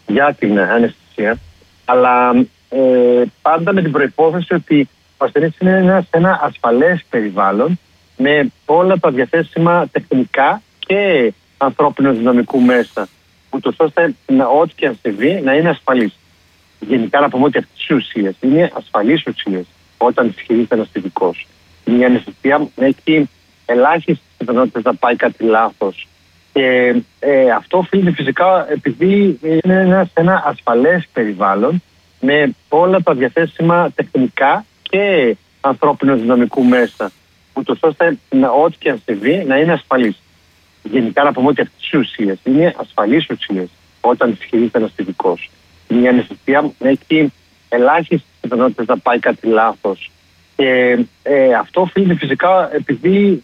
για την αναισθησία, αλλά πάντα με την προϋπόθεση ότι ο ασθενής είναι σε ένα ασφαλές περιβάλλον με όλα τα διαθέσιμα τεχνικά και ανθρώπινου δυναμικού μέσα, ούτως ώστε ό,τι και αν συμβεί να είναι ασφαλής. Γενικά να πούμε ότι αυτές οι ουσίες είναι ασφαλείς ουσίες όταν ισχυρίζεται ένας ειδικός. Η αναισθησία έχει ελάχιστες πιθανότητες να πάει κάτι λάθος. Και αυτό οφείλεται φυσικά επειδή είναι σε ένα ασφαλές περιβάλλον με όλα τα διαθέσιμα τεχνικά και ανθρώπινου δυναμικού μέσα, ούτως ώστε ό,τι και αν συμβεί να είναι ασφαλής. Γενικά να πούμε ότι αυτές οι ουσίες είναι ασφαλείς ουσίες όταν ισχυρίζεται ένας ειδικός. Η αναισθησία έχει ελάχιστες πιθανότητες να πάει κάτι λάθος. Και αυτό οφείλεται φυσικά επειδή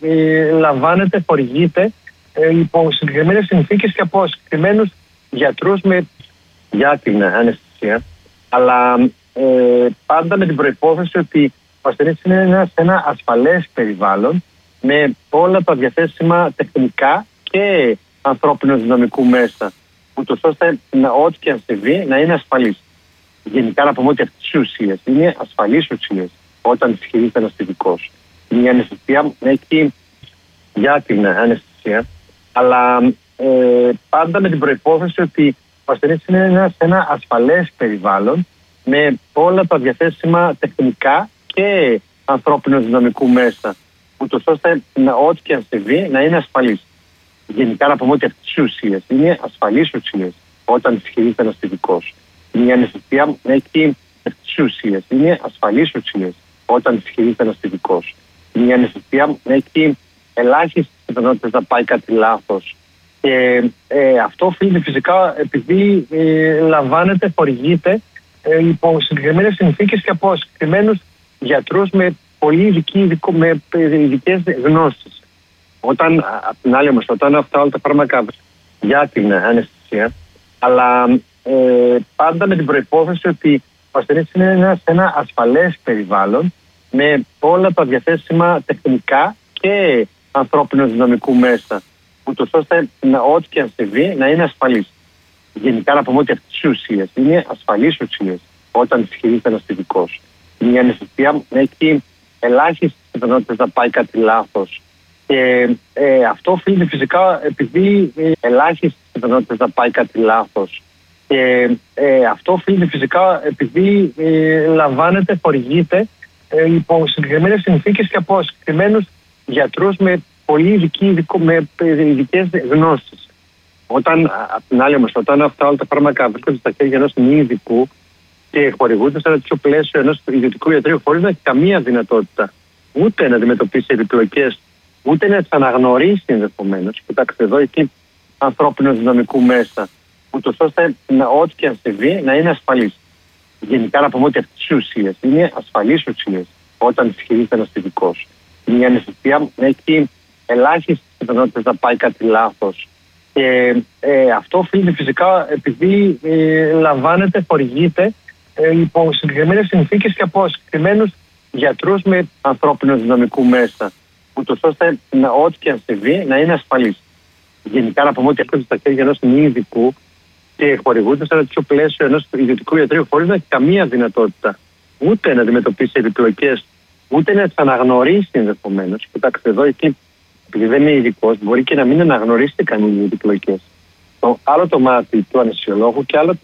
χορηγείται υπό συγκεκριμένες συνθήκες και από συγκεκριμένους γιατρούς για την αναισθησία, αλλά πάντα με την προϋπόθεση ότι ο ασθενής είναι σε ένα ασφαλές περιβάλλον με όλα τα διαθέσιμα τεχνικά και ανθρώπινου δυναμικού μέσα, ούτως ώστε ό,τι και αν συμβεί να είναι ασφαλής. Γενικά να πούμε ότι αυτές οι ουσίες είναι ασφαλείς ουσίες όταν ισχυρίζεται ένας ειδικός. Η αναισθησία έχει για την αναισθησία, αλλά πάντα με την προϋπόθεση ότι ο ασθενής είναι σε ένα ασφαλές περιβάλλον με όλα τα διαθέσιμα τεχνικά και ανθρώπινου δυναμικού μέσα, ούτως ώστε ό,τι και αν συμβεί να είναι ασφαλής. Γενικά να πούμε ότι αυτές οι ουσίες είναι ασφαλείς ουσίες όταν ισχυρίζεται ένας ειδικός. Η αναισθησία έχει αυτές οι ουσίες είναι ασφαλείς ουσίες όταν ισχυρίζεται ένας ειδικός. Η αναισθησία έχει ελάχιστες πιθανότητες να πάει κάτι λάθος. Και αυτό οφείλεται φυσικά επειδή χορηγείται υπό συγκεκριμένες συνθήκες και από συγκεκριμένους γιατρούς με πολύ ειδικές γνώσεις. Απ' την άλλη όμως, όταν αυτά όλα τα φάρμακα για την αναισθησία, αλλά πάντα με την προϋπόθεση ότι ο ασθενής είναι σε ένα ασφαλές περιβάλλον με όλα τα διαθέσιμα τεχνικά και ανθρώπινου δυναμικού μέσα, ούτως ώστε ό,τι και αν συμβεί να είναι ασφαλής. Γενικά να πούμε ότι αυτές οι ουσίες είναι ασφαλείς ουσίες όταν ισχυρίζεται ένας ειδικός. Η αναισθησία έχει ελάχιστες πιθανότητες να πάει κάτι λάθος. Και αυτό οφείλεται φυσικά επειδή ελάχιστες πιθανότητες να πάει κάτι λάθος. Και αυτό οφείλεται φυσικά επειδή χορηγείται υπό συγκεκριμένες συνθήκες και από συγκεκριμένους γιατρούς με πολύ ειδικές γνώσεις. Απ' την άλλη όμως, όταν αυτά όλα τα φάρμακα βρίσκονται στα χέρια ενός μη ειδικού και χορηγούνται σε ένα τέτοιο πλαίσιο ενός ιδιωτικού ιατρείου, χωρίς να έχει καμία δυνατότητα ούτε να αντιμετωπίσει επιπλοκές, ούτε να τις αναγνωρίσει ενδεχομένως. Κοιτάξτε, εδώ έχει ανθρώπινου δυναμικού μέσα, ούτως ώστε ό,τι και αν συμβεί να είναι ασφαλής. Γενικά να πούμε ότι αυτές οι ουσίες είναι ασφαλείς ουσίες όταν ισχυρίζεται ένας ειδικός. Η αναισθησία έχει ελάχιστες πιθανότητες να πάει κάτι λάθος. Και αυτό οφείλεται φυσικά επειδή χορηγείται υπό συγκεκριμένες συνθήκες και από συγκεκριμένους γιατρούς με ανθρώπινου δυναμικού μέσα, ούτως ώστε ό,τι και αν συμβεί να είναι ασφαλής. Γενικά να πούμε ότι έρχονται στα χέρια ενός μη ειδικού και χορηγούνται σε ένα τέτοιο πλαίσιο ενός ιδιωτικού ιατρείου, χωρίς να έχει καμία δυνατότητα ούτε να αντιμετωπίσει επιπλοκές, ούτε να τις αναγνωρίσει ενδεχομένως. Κοιτάξτε, εδώ εκεί, επειδή δεν είναι ειδικός, μπορεί και να μην αναγνωρίσει κανείς οι επιπλοκές. Το άλλο το μάτι του αναισθησιολόγου και άλλο